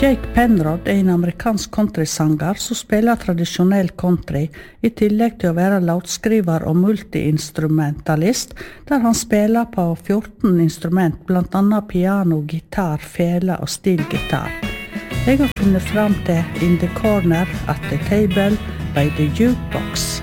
Jake Penrod en amerikansk countrysanger som spiller tradisjonell country, I tillegg til å være låtskriver og multiinstrumentalist, der han spiller på 14 instrument, blant annet piano, gitar, fele og stilgitar. Jeg har funnet fram til In the Corner at the Table by the Jukebox.